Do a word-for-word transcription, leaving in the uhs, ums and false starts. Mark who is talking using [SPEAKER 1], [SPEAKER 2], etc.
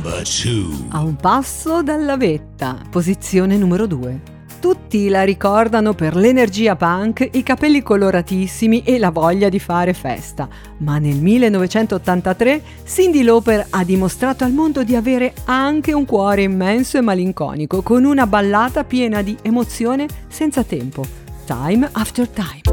[SPEAKER 1] Number two.
[SPEAKER 2] A un passo dalla vetta, posizione numero due. Tutti la ricordano per l'energia punk, i capelli coloratissimi e la voglia di fare festa. Ma nel millenovecentottantatré Cyndi Lauper ha dimostrato al mondo di avere anche un cuore immenso e malinconico, con una ballata piena di emozione senza tempo. Time After Time.